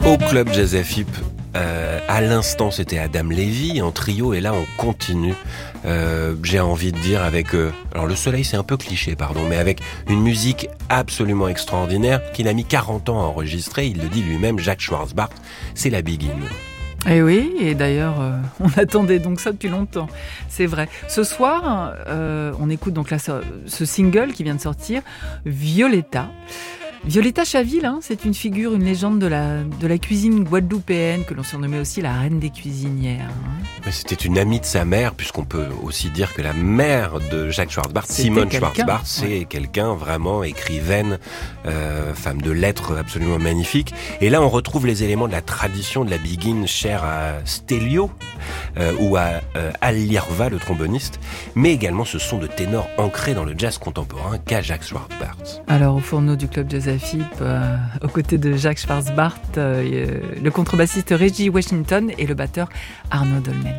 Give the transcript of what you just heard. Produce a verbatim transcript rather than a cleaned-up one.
Au Club Jazz F I P, euh, à l'instant c'était Adam Levy en trio, et là on continue, euh, j'ai envie de dire avec, euh, alors le soleil c'est un peu cliché pardon, mais avec une musique absolument extraordinaire qu'il a mis quarante ans à enregistrer, il le dit lui-même, Jacques Schwarzbart, c'est la Big In. Et oui, et d'ailleurs, euh, on attendait donc ça depuis longtemps, c'est vrai. Ce soir, euh, on écoute donc là, ce, ce single qui vient de sortir, Violetta. Violetta Chaville, hein, c'est une figure, une légende de la, de la cuisine guadeloupéenne, que l'on surnommait aussi la reine des cuisinières. Hein. C'était une amie de sa mère, puisqu'on peut aussi dire que la mère de Jacques Schwarzbart, Simone Schwarzbart, c'est ouais. quelqu'un vraiment écrivaine, euh, femme de lettres absolument magnifique. Et là, on retrouve les éléments de la tradition de la Big In chère à Stelio, euh, ou à euh, Al Lirva, le tromboniste, mais également ce son de ténor ancré dans le jazz contemporain qu'a Jacques Schwarzbart. Alors, au fourneau du Club Jazz F I P, euh, aux côtés de Jacques Schwarzbart, euh, le contrebassiste Reggie Washington et le batteur Arnaud Dolmen.